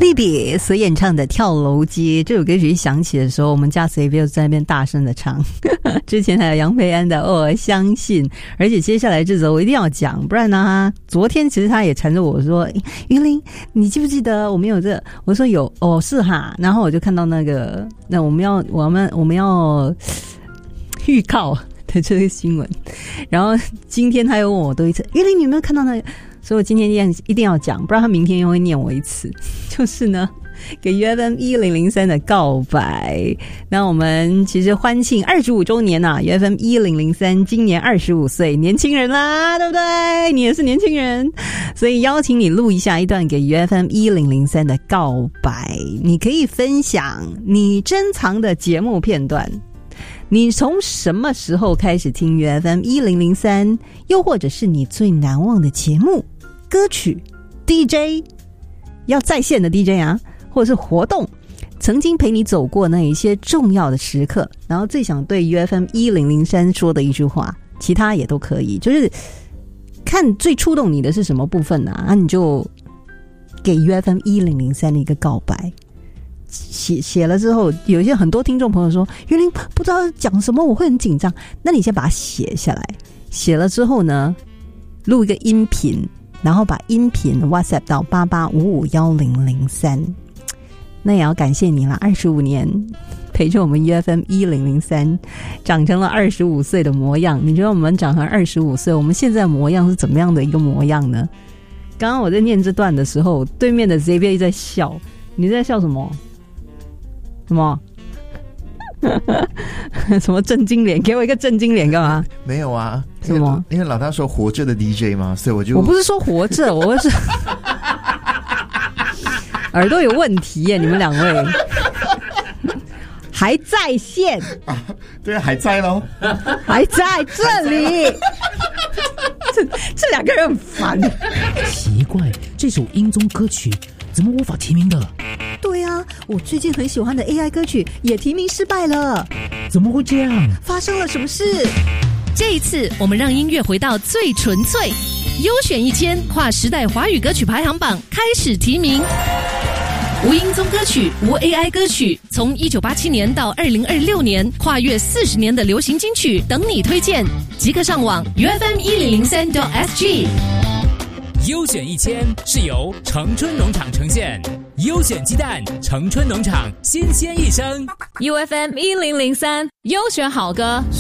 莉比所演唱的《跳楼机》这首歌曲响起的时候，我们家 Xavier 在那边大声的唱。之前还有杨培安的《我相信》，而且接下来这首我一定要讲，不然呢，昨天其实他也缠着我说：“云林，你记不记得我们有这？”我说有，哦，是哈。然后我就看到那我们要预告的这个新闻，然后今天他又问我多一次：“云林，你有没有看到那个？”所以我今天一定要讲，不然他明天又会念我一次。就是呢，给 UFM1003 的告白。那我们其实欢庆25周年啊 ，UFM1003 今年25岁，年轻人啦，对不对？你也是年轻人，所以邀请你录一下一段给 UFM1003 的告白。你可以分享你珍藏的节目片段。你从什么时候开始听 UFM1003？ 又或者是你最难忘的节目、歌曲、DJ， 要在线的 DJ 啊，或者是活动，曾经陪你走过那一些重要的时刻，然后最想对 UFM1003 说的一句话，其他也都可以，就是看最触动你的是什么部分啊，那你就给 UFM1003 的一个告白。写了之后，有一些很多听众朋友说云林不知道讲什么，我会很紧张。那你先把它写下来，写了之后呢，录一个音频，然后把音频 WhatsApp 到88551003。那也要感谢你啦，25年陪着我们 UFM1003 长成了25岁的模样。你觉得我们长成25岁，我们现在的模样是怎么样的一个模样呢？刚刚我在念这段的时候，对面的 Xavier 在笑。你在笑什么？什么？什么震惊脸？给我一个震惊脸干嘛？ 没有啊。 什么？ 因为老大说活着的 DJ 嘛，所以我不是说活着，我是耳朵有问题耶，你们两位还在线啊？对，还在咯， 还在这里。这两个人很烦。 奇怪，这首音综歌曲怎么无法提名的？ 对啊，我最近很喜欢的 AI 歌曲也提名失败了。 怎么会这样？ 发生了什么事？ 这一次我们让音乐回到最纯粹，优选1000跨时代华语歌曲排行榜开始提名。无音综歌曲，无 AI 歌曲，从1987年到2026年，跨越40年的流行金曲等你推荐，即刻上网 UFM1003.SG。 优选1000是由城春农场呈现，优选鸡蛋，城春农场新鲜一生。 UFM1003 优选好歌。